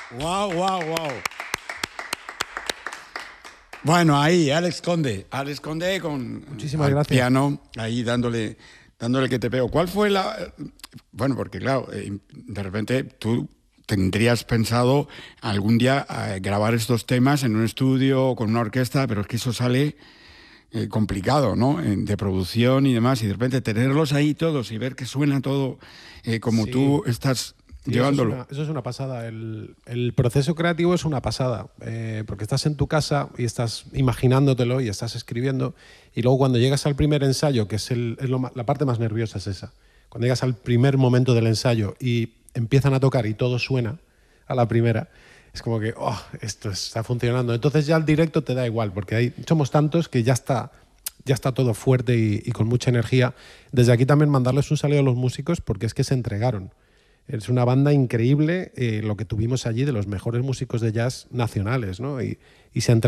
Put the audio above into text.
Wow, wow, wow. Bueno, ahí, Alex Conde con Muchísimas al gracias. piano, ahí dándole que te pego. ¿Cuál fue la...? Bueno, porque claro, de repente tú tendrías pensado algún día grabar estos temas en un estudio con una orquesta, pero es que eso sale complicado, ¿no? De producción y demás, y de repente tenerlos ahí todos y ver que suena todo como Sí. tú estás Sí, llevándolo. eso es una pasada. El proceso creativo es una pasada, porque estás en tu casa y estás imaginándotelo y estás escribiendo, y luego cuando llegas al primer ensayo, que es, la parte más nerviosa es esa, cuando llegas al primer momento del ensayo y empiezan a tocar y todo suena a la primera, es como que, oh, esto está funcionando. Entonces ya al directo te da igual, porque somos tantos que ya está todo fuerte y con mucha energía. Desde aquí también mandarles un saludo a los músicos, porque es que se entregaron. Es una banda increíble, lo que tuvimos allí, de los mejores músicos de jazz nacionales, ¿no? Y se